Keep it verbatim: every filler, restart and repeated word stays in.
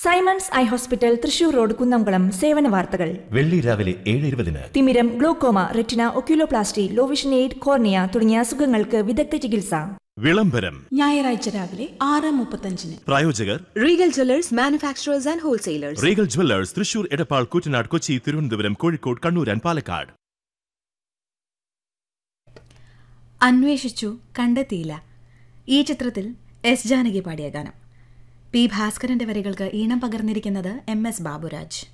Symons eye hospital Thrissur road Kunnamkulam സേവന വാർത്തകൾ. വെള്ളി രാവിലെ ഏഴ് ഇരുപതിന്. തിമിരം, glaucoma, retina, oculoplasty, low vision aid, cornea തുടങ്ങിയ അസുഖങ്ങൾക്ക് വിദഗ്ധ ചികിത്സ. വിളംബരം ഞായറാഴ്ച രാവിലെ ആറ് മുപ്പത്തഞ്ചിന്. പ്രായോജകർ Regal Jewellers manufacturers and wholesalers. Regal Jewellers Thrissur, Edappal, Koottanad, Kochi, Thiruvananthapuram, Kozhikode, Kannur and Palakkad. അന്വേഷിച്ചു കണ്ടെത്തിയില്ല. ഈ ചിത്രത്തിൽ എസ് ജാനകി പാടിയ ഗാനം. പി ഭാസ്കരന്റെ വരികൾക്ക് ഈണം പകർന്നിരിക്കുന്നത് എം എസ് ബാബുരാജ്.